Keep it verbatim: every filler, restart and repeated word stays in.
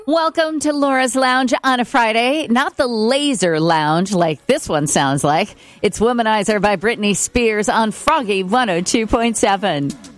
Welcome to Laura's Lounge on a Friday. Not the laser lounge like this one sounds like. It's Womanizer by Britney Spears on Froggy one oh two point seven.